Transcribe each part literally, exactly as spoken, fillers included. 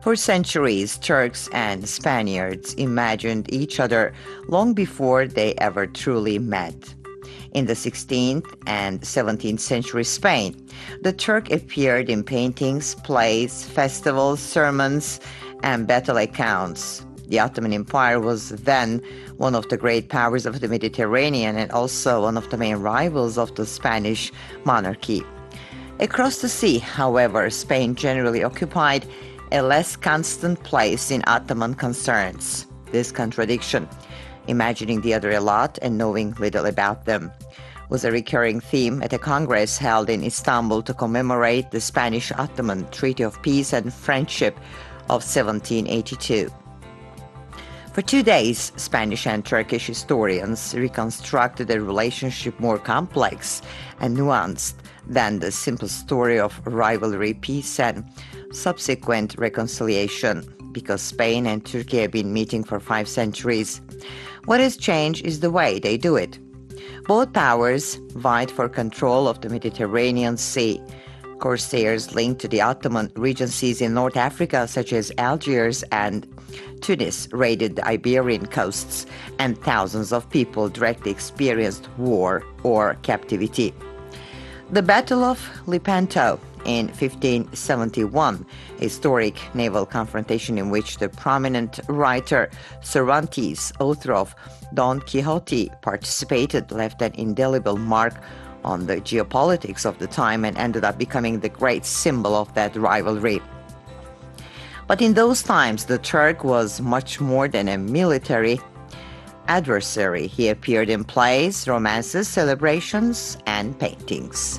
For centuries, Turks and Spaniards imagined each other long before they ever truly met. In the sixteenth and seventeenth century Spain, the Turk appeared in paintings, plays, festivals, sermons, and battle accounts. The Ottoman Empire was then one of the great powers of the Mediterranean and also one of the main rivals of the Spanish monarchy. Across the sea, however, Spain generally occupied a less constant place in Ottoman concerns. This contradiction, imagining the other a lot and knowing little about them, was a recurring theme at a congress held in Istanbul to commemorate the Spanish-Ottoman Treaty of Peace and Friendship of seventeen eighty-two. For two days, Spanish and Turkish historians reconstructed a relationship more complex and nuanced than the simple story of rivalry, peace, and subsequent reconciliation, because Spain and Turkey have been meeting for five centuries. What has changed is the way they do it. Both powers vied for control of the Mediterranean Sea. Corsairs linked to the Ottoman regencies in North Africa, such as Algiers and Tunis, raided the Iberian coasts, and thousands of people directly experienced war or captivity. The Battle of Lepanto in fifteen seventy-one, a historic naval confrontation in which the prominent writer Cervantes, author of Don Quixote, participated, left an indelible mark on the geopolitics of the time and ended up becoming the great symbol of that rivalry. But in those times, the Turk was much more than a military adversary. He appeared in plays, romances, celebrations, and paintings.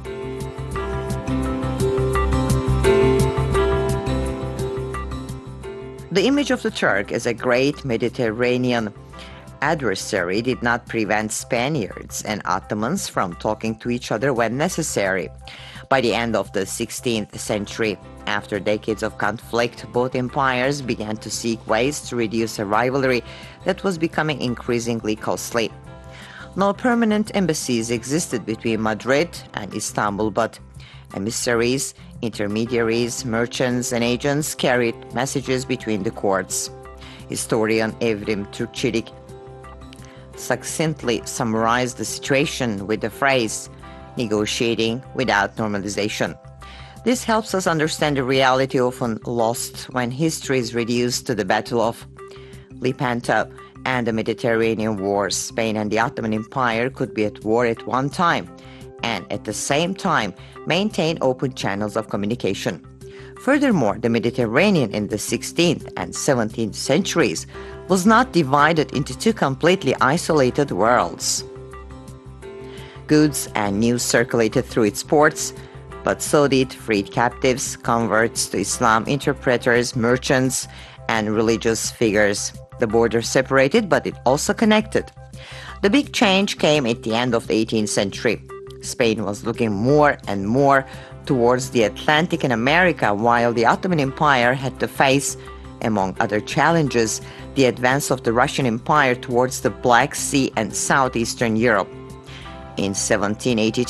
The image of the Turk as a great Mediterranean adversary did not prevent Spaniards and Ottomans from talking to each other when necessary. By the end of the sixteenth century, after decades of conflict, both empires began to seek ways to reduce a rivalry that was becoming increasingly costly. No permanent embassies existed between Madrid and Istanbul, but emissaries, intermediaries, merchants, and agents carried messages between the courts. Historian Evrim Türkçelik succinctly summarized the situation with the phrase, negotiating without normalization. This helps us understand the reality often lost when history is reduced to the Battle of Lepanto and the Mediterranean Wars. Spain and the Ottoman Empire could be at war at one time and at the same time maintain open channels of communication. Furthermore, the Mediterranean in the sixteenth and seventeenth centuries was not divided into two completely isolated worlds. Goods and news circulated through its ports, but so did freed captives, converts to Islam, interpreters, merchants, and religious figures. The border separated, but it also connected. The big change came at the end of the eighteenth century. Spain was looking more and more towards the Atlantic and America, while the Ottoman Empire had to face, among other challenges, the advance of the Russian Empire towards the Black Sea and southeastern Europe. In seventeen eighty-two,